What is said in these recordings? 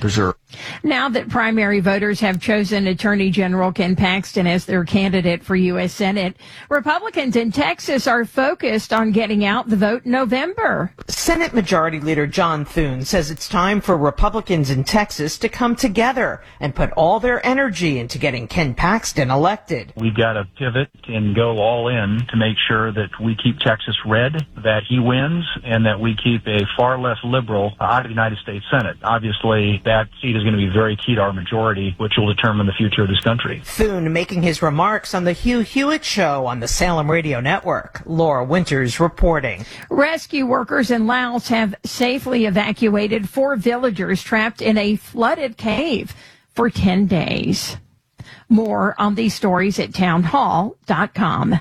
preserve. Now that primary voters have chosen Attorney General Ken Paxton as their candidate for U.S. Senate, Republicans in Texas are focused on getting out the vote in November. Senate Majority Leader John Thune says it's time for Republicans in Texas to come together and put all their energy into getting Ken Paxton elected. We've got to pivot and go all in to make sure that we keep Texas red, that he wins, and that we keep a far less liberal out of the United States Senate. Obviously, that seat is going to be very key to our majority, which will determine the future of this country. Thune making his remarks on the Hugh Hewitt Show on the Salem Radio Network. Laura Winters reporting. Rescue workers in Laos have safely evacuated 4 villagers trapped in a flooded cave for 10 days. More on these stories at townhall.com.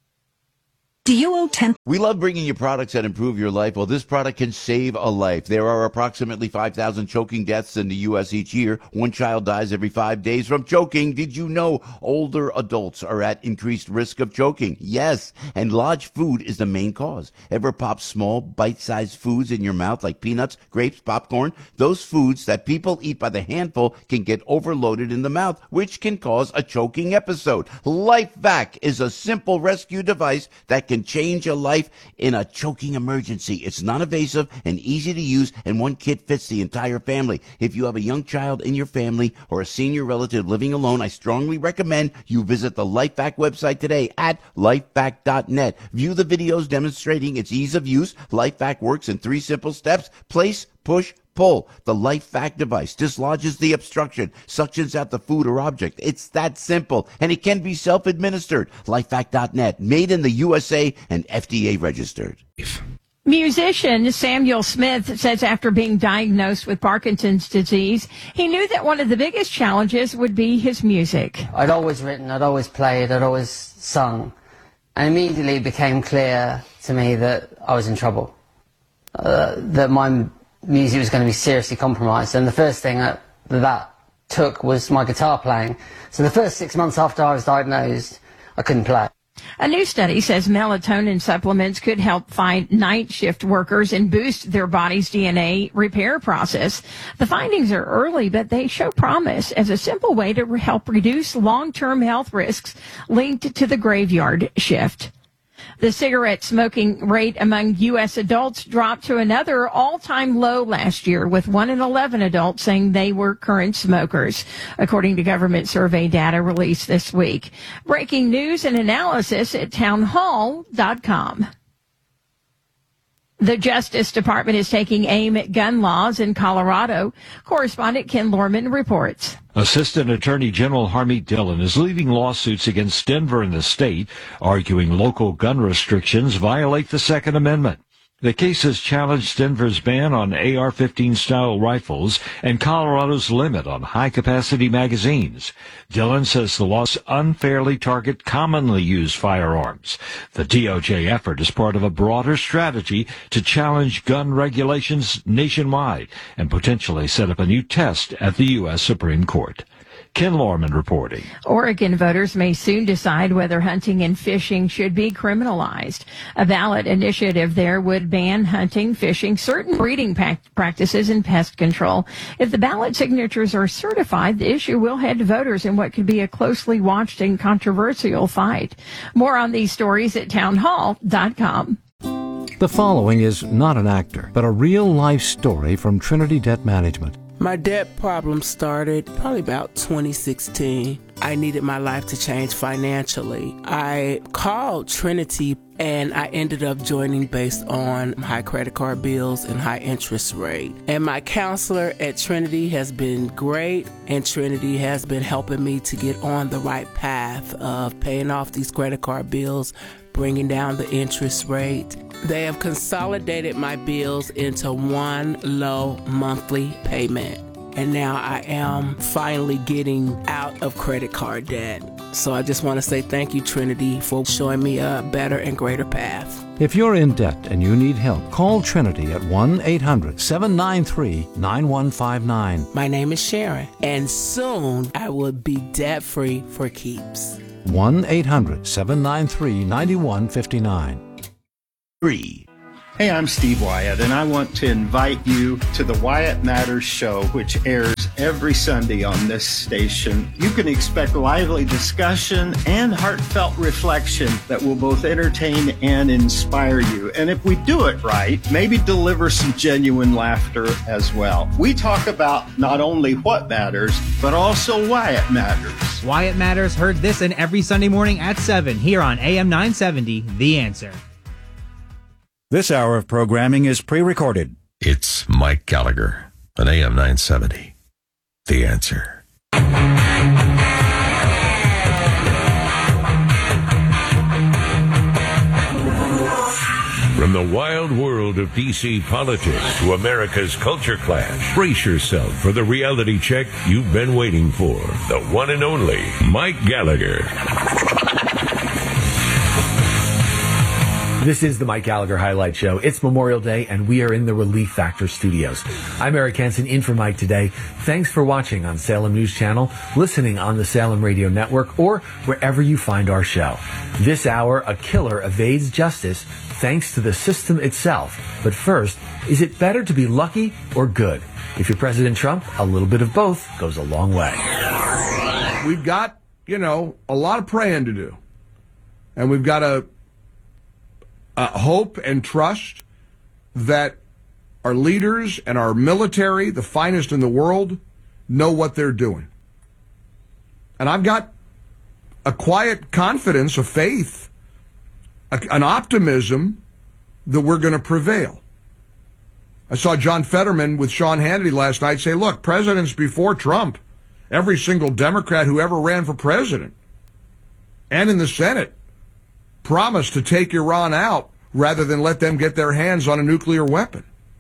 Do you owe 10? We love bringing you products that improve your life. Well, this product can save a life. There are approximately 5,000 choking deaths in the U.S. each year. One child dies every 5 days from choking. Did you know older adults are at increased risk of choking? Yes, and large food is the main cause. Ever pop small, bite-sized foods in your mouth like peanuts, grapes, popcorn? Those foods that people eat by the handful can get overloaded in the mouth, which can cause a choking episode. LifeVac is a simple rescue device that can change a life in a choking emergency. It's non-invasive and easy to use, and one kit fits the entire family. If you have a young child in your family or a senior relative living alone, I strongly recommend you visit the LifeVac website today at lifevac.net. View the videos demonstrating its ease of use. LifeVac works in 3 simple steps: place, push, pull. The LifeVac device dislodges the obstruction, suctions out the food or object. It's that simple, and it can be self-administered. LifeVac.net, made in the USA and FDA registered. Musician Samuel Smith says after being diagnosed with Parkinson's disease, he knew that one of the biggest challenges would be his music. I'd always written, I'd always played, I'd always sung. And immediately it became clear to me that I was in trouble, that my music was going to be seriously compromised, and the first thing that took was my guitar playing. So the first 6 months after I was diagnosed, I couldn't play. A new study says melatonin supplements could help fight night shift workers and boost their body's DNA repair process. The findings are early, but they show promise as a simple way to help reduce long-term health risks linked to the graveyard shift. The cigarette smoking rate among U.S. adults dropped to another all-time low last year, with 1 in 11 adults saying they were current smokers, according to government survey data released this week. Breaking news and analysis at townhall.com. The Justice Department is taking aim at gun laws in Colorado. Correspondent Ken Lorman reports. Assistant Attorney General Harmeet Dillon is leading lawsuits against Denver and the state, arguing local gun restrictions violate the Second Amendment. The cases challenged Denver's ban on AR-15 style rifles and Colorado's limit on high-capacity magazines. Dillon says the laws unfairly target commonly used firearms. The DOJ effort is part of a broader strategy to challenge gun regulations nationwide and potentially set up a new test at the U.S. Supreme Court. Ken Lorman reporting. Oregon voters may soon decide whether hunting and fishing should be criminalized. A ballot initiative there would ban hunting, fishing, certain breeding practices, and pest control. If the ballot signatures are certified, the issue will head to voters in what could be a closely watched and controversial fight. More on these stories at townhall.com. The following is not an actor, but a real-life story from Trinity Debt Management. My debt problem started probably about 2016. I needed my life to change financially. I called Trinity and I ended up joining based on high credit card bills and high interest rate. And my counselor at Trinity has been great, and Trinity has been helping me to get on the right path of paying off these credit card bills, bringing down the interest rate. They have consolidated my bills into one low monthly payment. And now I am finally getting out of credit card debt. So I just want to say thank you, Trinity, for showing me a better and greater path. If you're in debt and you need help, call Trinity at 1-800-793-9159. My name is Sharon, and soon I will be debt-free for keeps. 1-800-793-9159. Hey, I'm Steve Wyatt, and I want to invite you to the Wyatt Matters Show, which airs every Sunday on this station, you can expect lively discussion and heartfelt reflection that will both entertain and inspire you. And if we do it right, maybe deliver some genuine laughter as well. We talk about not only what matters, but also why it matters. Why It Matters, heard this and every Sunday morning at 7 here on AM 970, The Answer. This hour of programming is pre-recorded. It's Mike Gallagher on AM 970, The Answer. From the wild world of D.C. politics to America's culture clash, brace yourself for the reality check you've been waiting for. The one and only Mike Gallagher. This is the Mike Gallagher Highlight Show. It's Memorial Day, and we are in the Relief Factor studios. I'm Eric Hansen, in for Mike today. Thanks for watching on Salem News Channel, listening on the Salem Radio Network, or wherever you find our show. This hour, a killer evades justice thanks to the system itself. But first, is it better to be lucky or good? If you're President Trump, a little bit of both goes a long way. We've got, a lot of praying to do. And we've got to hope and trust that our leaders and our military, the finest in the world, know what they're doing. And I've got a quiet confidence, a faith, an optimism that we're going to prevail. I saw John Fetterman with Sean Hannity last night say, look, presidents before Trump, every single Democrat who ever ran for president and in the Senate promised to take Iran out rather than let them get their hands on a nuclear weapon.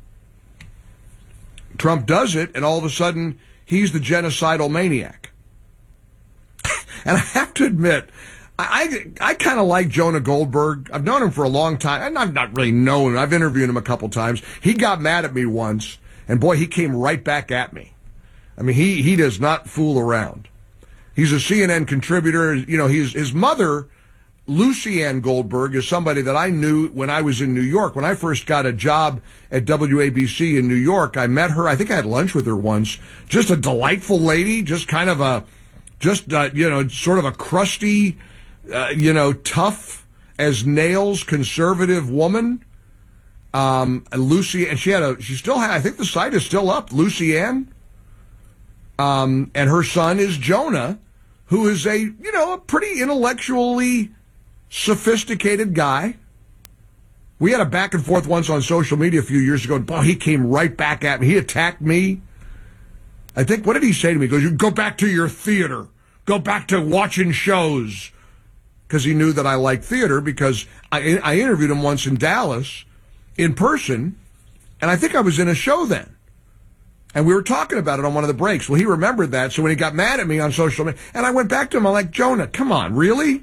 Trump does it, and all of a sudden, he's the genocidal maniac. And I have to admit, I kind of like Jonah Goldberg. I've known him for a long time, and I've not really known him. I've interviewed him a couple times. He got mad at me once, and boy, he came right back at me. I mean, he does not fool around. He's a CNN contributor. His mother, Lucianne Goldberg, is somebody that I knew when I was in New York. When I first got a job at WABC in New York, I met her. I think I had lunch with her once. Just a delightful lady, just kind of sort of a crusty, tough as nails conservative woman. Lucy, and she still had, I think the site is still up, Lucianne. And her son is Jonah, who is a pretty intellectually sophisticated guy. We had a back and forth once on social media a few years ago, and boy, he came right back at me. He attacked me. I think, what did he say to me? He goes, you go back to your theater. Go back to watching shows. Because he knew that I liked theater, because I interviewed him once in Dallas in person, and I think I was in a show then. And we were talking about it on one of the breaks. Well, he remembered that, so when he got mad at me on social media, and I went back to him, I'm like, Jonah, come on, really?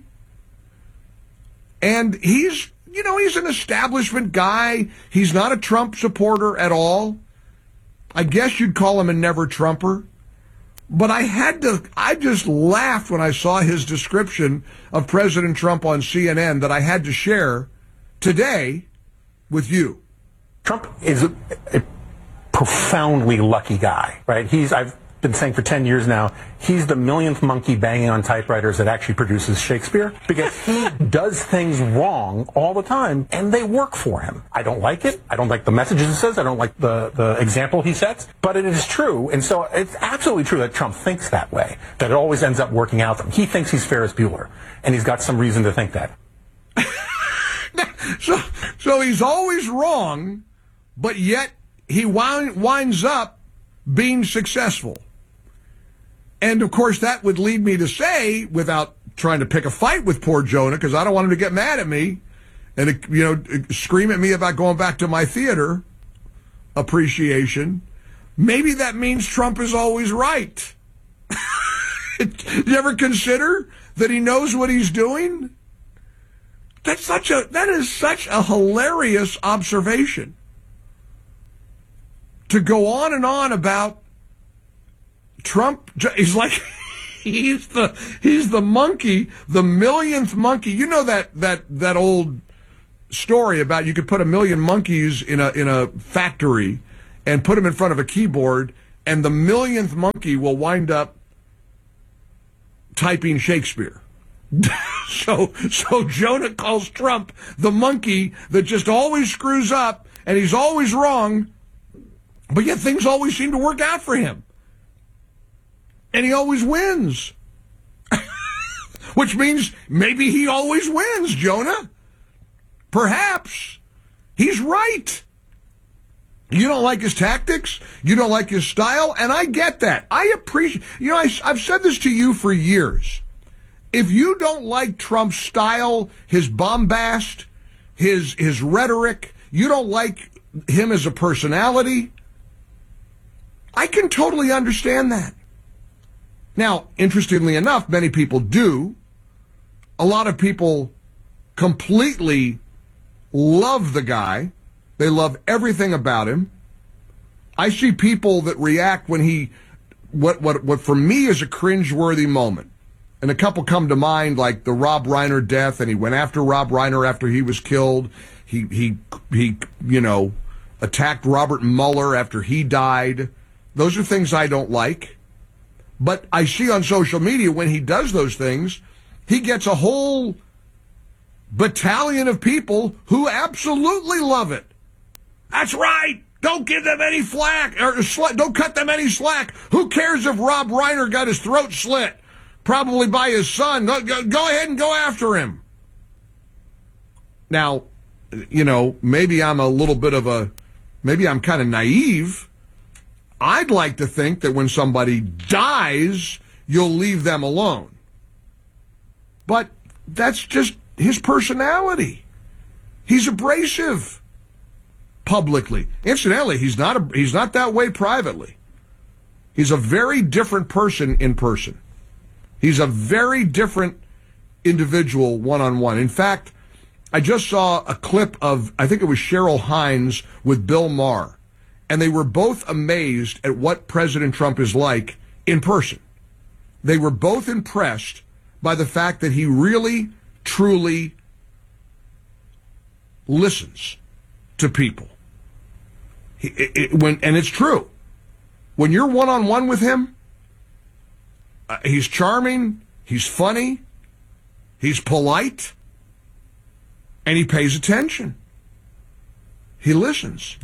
And he's an establishment guy. He's not a Trump supporter at all. I guess you'd call him a never-Trumper. But I just laughed when I saw his description of President Trump on CNN that I had to share today with you. Trump is a profoundly lucky guy, right? I've been saying for 10 years now, he's the millionth monkey banging on typewriters that actually produces Shakespeare, because he does things wrong all the time, and they work for him. I don't like it. I don't like the messages he says. I don't like the example he sets, but it is true. And so it's absolutely true that Trump thinks that way, that it always ends up working out for him. He thinks he's Ferris Bueller, and he's got some reason to think that. So he's always wrong, but yet he winds up being successful. And, of course, that would lead me to say, without trying to pick a fight with poor Jonah, because I don't want him to get mad at me and, scream at me about going back to my theater appreciation, maybe that means Trump is always right. Do you ever consider that he knows what he's doing? That is such a hilarious observation. To go on and on about Trump, he's like, he's the monkey, the millionth monkey. You know that old story about you could put 1 million monkeys in a factory and put them in front of a keyboard, and the millionth monkey will wind up typing Shakespeare. So Jonah calls Trump the monkey that just always screws up, and he's always wrong, but yet things always seem to work out for him. And he always wins. Which means maybe he always wins, Jonah. Perhaps. He's right. You don't like his tactics. You don't like his style. And I get that. I appreciate, I've said this to you for years. If you don't like Trump's style, his bombast, his rhetoric, you don't like him as a personality, I can totally understand that. Now, interestingly enough, many people do. A lot of people completely love the guy. They love everything about him. I see people that react when he, what for me is a cringeworthy moment. And a couple come to mind, like the Rob Reiner death, and he went after Rob Reiner after he was killed. He attacked Robert Mueller after he died. Those are things I don't like. But I see on social media when he does those things, he gets a whole battalion of people who absolutely love it. That's right. Don't give them any flack, or don't cut them any slack. Who cares if Rob Reiner got his throat slit? Probably by his son. Go ahead and go after him. Now, maybe I'm kind of naive. I'd like to think that when somebody dies, you'll leave them alone. But that's just his personality. He's abrasive publicly. Incidentally, he's not that way privately. He's a very different person in person. He's a very different individual one-on-one. In fact, I just saw a clip of, I think it was Cheryl Hines with Bill Maher. And they were both amazed at what President Trump is like in person. They were both impressed by the fact that he really, truly listens to people. And it's true. When you're one-on-one with him, he's charming, he's funny, he's polite, and he pays attention. He listens.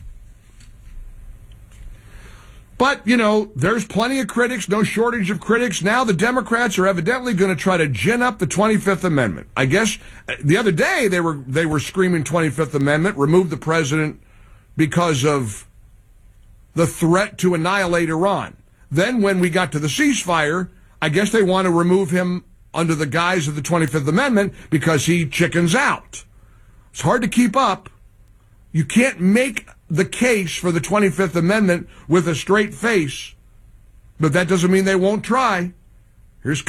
But, there's plenty of critics, no shortage of critics. Now the Democrats are evidently going to try to gin up the 25th Amendment. I guess the other day they were screaming 25th Amendment, remove the president because of the threat to annihilate Iran. Then when we got to the ceasefire, I guess they want to remove him under the guise of the 25th Amendment because he chickens out. It's hard to keep up. You can't make the case for the 25th Amendment with a straight face, but that doesn't mean they won't try. Here's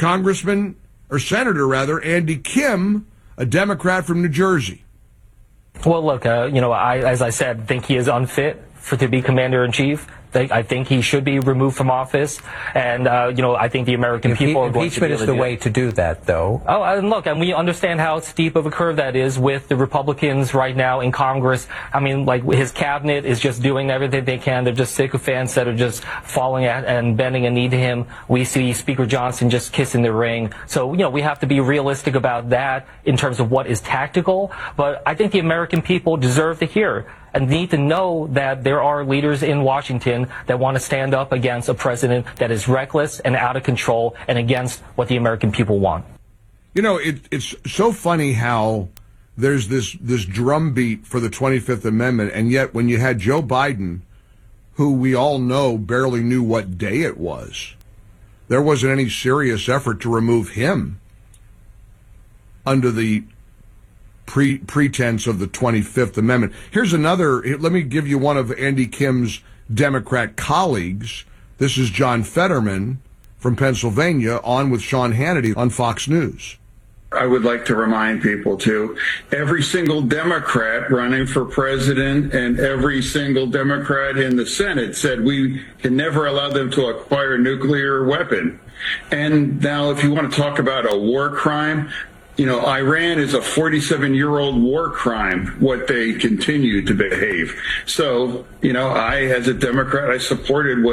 Senator Andy Kim, a Democrat from New Jersey. Well, look, as I said, think he is unfit to be commander-in-chief. I think he should be removed from office, and I think the American people are going to be able to do it. Impeachment is the way to do that, though. Oh, and look, and we understand how steep of a curve that is with the Republicans right now in Congress. I mean, like, his cabinet is just doing everything they can. They're just sycophants that are just falling at and bending a knee to him. We see Speaker Johnson just kissing the ring. So, we have to be realistic about that in terms of what is tactical. But I think the American people deserve to hear and need to know that there are leaders in Washington that want to stand up against a president that is reckless and out of control and against what the American people want. It's so funny how there's this drumbeat for the 25th Amendment, and yet when you had Joe Biden, who we all know barely knew what day it was, there wasn't any serious effort to remove him under the pretense of the 25th Amendment. Here's another. Let me give you one of Andy Kim's Democrat colleagues. This is John Fetterman from Pennsylvania on with Sean Hannity on Fox News. I would like to remind people, too, every single Democrat running for president and every single Democrat in the Senate said we can never allow them to acquire a nuclear weapon. And now if you want to talk about a war crime, Iran is a 47-year-old war crime, what they continue to behave. So, I, as a Democrat, I supported what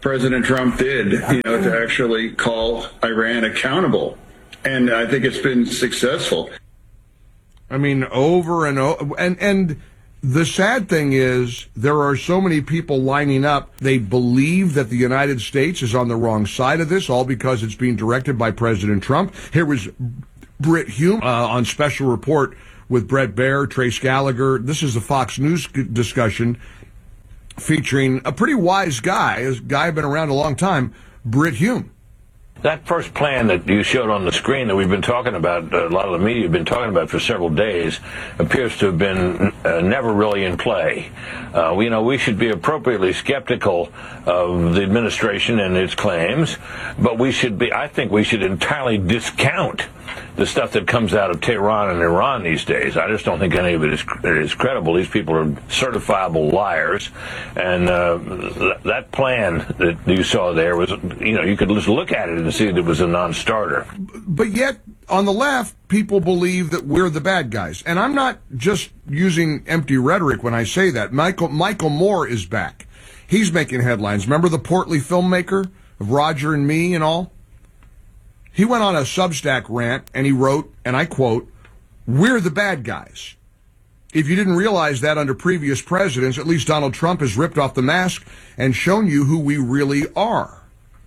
President Trump did, to actually call Iran accountable. And I think it's been successful. I mean, over and over. And the sad thing is there are so many people lining up. They believe that the United States is on the wrong side of this, all because it's being directed by President Trump. Here was Brit Hume on Special Report with Bret Baier, Trace Gallagher. This is a Fox News discussion featuring a pretty wise guy, a guy been around a long time, Brit Hume. That first plan that you showed on the screen that we've been talking about, a lot of the media have been talking about for several days, appears to have been never really in play. We should be appropriately skeptical of the administration and its claims, but I think we should entirely discount the stuff that comes out of Tehran and Iran these days. I just don't think any of it is credible. These people are certifiable liars. And that plan that you saw there was, you could just look at it and see that it was a non-starter. But yet, on the left, people believe that we're the bad guys. And I'm not just using empty rhetoric when I say that. Michael Moore is back. He's making headlines. Remember the portly filmmaker of Roger and Me and all? He went on a Substack rant and he wrote, and I quote, "We're the bad guys. If you didn't realize that under previous presidents, at least Donald Trump has ripped off the mask and shown you who we really are."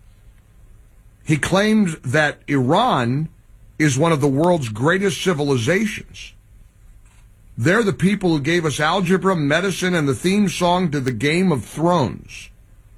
He claimed that Iran is one of the world's greatest civilizations. They're the people who gave us algebra, medicine, and the theme song to the Game of Thrones.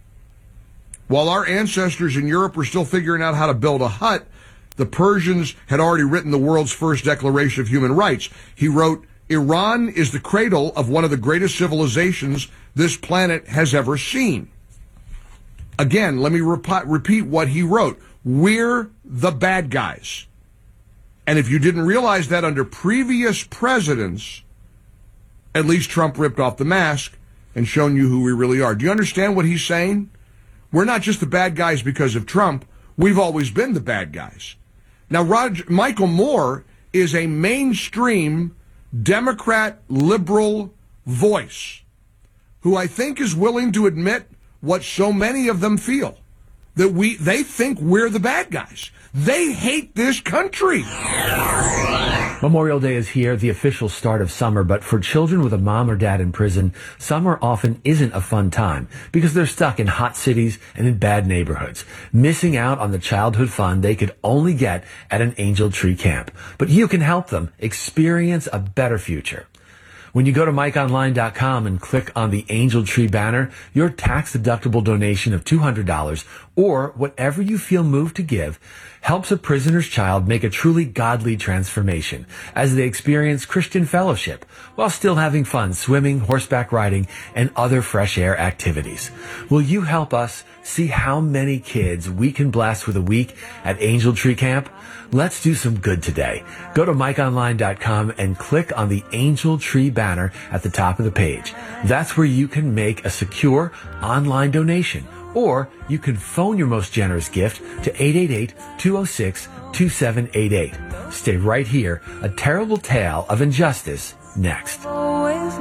While our ancestors in Europe were still figuring out how to build a hut, the Persians had already written the world's first Declaration of Human Rights. He wrote, "Iran is the cradle of one of the greatest civilizations this planet has ever seen." Again, let me repeat what he wrote. We're the bad guys. And if you didn't realize that under previous presidents, at least Trump ripped off the mask and shown you who we really are. Do you understand what he's saying? We're not just the bad guys because of Trump. We've always been the bad guys. Now, Michael Moore is a mainstream Democrat liberal voice who I think is willing to admit what so many of them feel, that they think we're the bad guys. They hate this country. Memorial Day is here, the official start of summer, but for children with a mom or dad in prison, summer often isn't a fun time because they're stuck in hot cities and in bad neighborhoods, missing out on the childhood fun they could only get at an Angel Tree camp. But you can help them experience a better future. When you go to MikeOnline.com and click on the Angel Tree banner, your tax-deductible donation of $200 or whatever you feel moved to give helps a prisoner's child make a truly godly transformation as they experience Christian fellowship while still having fun swimming, horseback riding, and other fresh air activities. Will you help us see how many kids we can bless with a week at Angel Tree Camp? Let's do some good today. Go to MikeOnline.com and click on the Angel Tree banner at the top of the page. That's where you can make a secure online donation. Or you can phone your most generous gift to 888-206-2788. Stay right here. A terrible tale of injustice next.